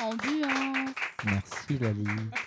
Ambiance. Merci Lali.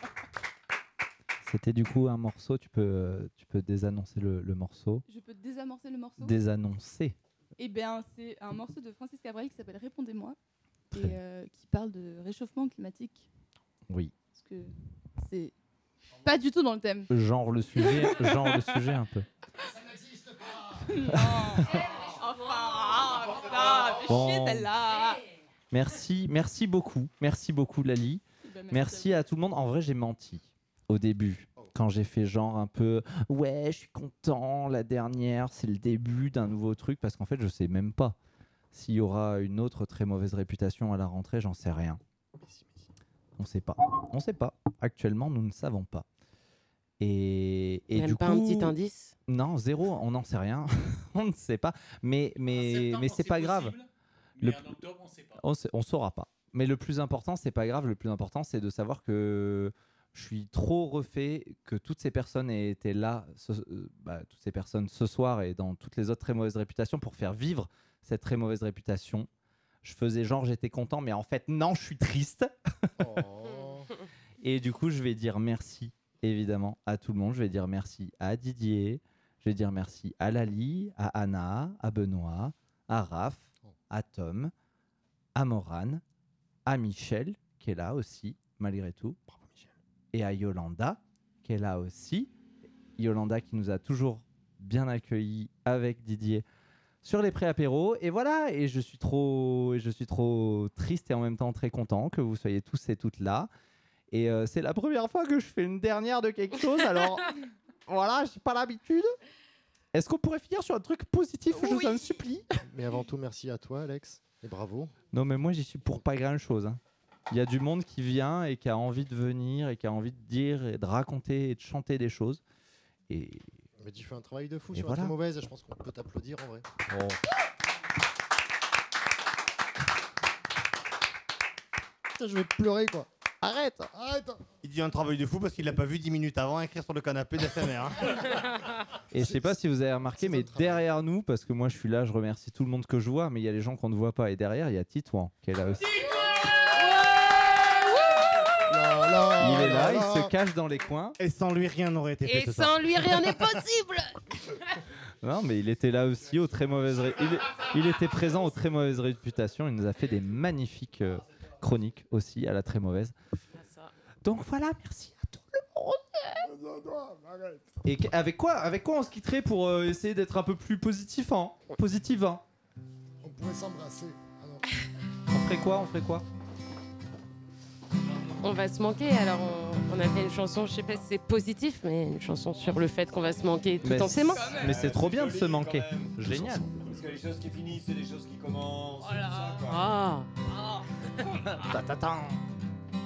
C'était du coup un morceau, tu peux désannoncer le morceau. Je peux désamorcer le morceau. Désannoncer. Eh bien, c'est un morceau de Francis Cabrel qui s'appelle Répondez-moi Très et qui parle de réchauffement climatique. Oui. Parce que c'est pas du tout dans le thème. Genre le sujet un peu. Ça n'existe pas. Non. Enfin, putain, fais chier celle-là. Merci beaucoup Lali. Eh ben, Merci à tout le monde. En vrai, j'ai menti au début. Quand j'ai fait genre un peu ouais, je suis content, la dernière, c'est le début d'un nouveau truc, parce qu'en fait, je sais même pas s'il y aura une autre très mauvaise réputation à la rentrée, j'en sais rien. On sait pas. Actuellement, nous ne savons pas. Et Même du pas coup, un petit indice? Non, zéro, on n'en sait rien. On ne sait pas. Mais c'est pas grave. Mais en octobre, on ne sait pas. On saura pas. Mais le plus important, c'est pas grave. Le plus important, c'est de savoir que je suis trop refait, que toutes ces personnes aient été là, toutes ces personnes ce soir et dans toutes les autres très mauvaises réputations pour faire vivre cette très mauvaise réputation. Je faisais genre j'étais content, mais en fait non, je suis triste. Et du coup, je vais dire merci évidemment à tout le monde. Je vais dire merci à Didier, je vais dire merci à Lali, à Anna, à Benoît, à Raph, à Tom, à Morane, à Michel qui est là aussi malgré tout. Bravo Michel. Et à Yolanda qui est là aussi. Yolanda qui nous a toujours bien accueillis avec Didier sur les pré-apéros. Et voilà, et je suis trop triste et en même temps très content que vous soyez tous et toutes là. Et c'est la première fois que je fais une dernière de quelque chose, alors voilà, j'ai pas l'habitude. Est-ce qu'on pourrait finir sur un truc positif, je vous en supplie? Mais avant tout, merci à toi Alex, et bravo. Non mais moi j'y suis pour pas grand chose. Hein. Il y a du monde qui vient et qui a envie de venir et qui a envie de dire et de raconter et de chanter des choses. Et... Mais tu fais un travail de fou Et sur voilà. la très mauvaise, je pense qu'on peut t'applaudir en vrai. Oh. Putain, je vais pleurer quoi. Arrête. Il dit un travail de fou parce qu'il l'a pas vu 10 minutes avant écrire sur le canapé d'FMR. Et je sais pas si vous avez remarqué, c'est mais notre travail. derrière nous, parce que moi je suis là, je remercie tout le monde que je vois, mais il y a les gens qu'on ne voit pas. Et derrière, il y a Titouan qui est là aussi. Il est là, il se cache dans les coins. Et sans lui, rien n'aurait été fait Et ce soir. sans lui, rien n'est possible. Non, mais il était là aussi aux très mauvaises. Il était présent aux très mauvaises réputations. Il nous a fait des magnifiques chroniques aussi à la très mauvaise. Donc voilà, merci à tout le monde. Et avec quoi on se quitterait pour essayer d'être un peu plus positif, hein? Positif, hein? On pourrait s'embrasser. Ah non. On ferait quoi? On va se manquer, alors on a fait une chanson, je sais pas si c'est positif, mais une chanson sur le fait qu'on va se manquer tout en s'aimant. Mais c'est trop bien de se manquer. quand même. Génial. Parce que les choses qui finissent, c'est des choses qui commencent. Ah. Ta-ta-ta.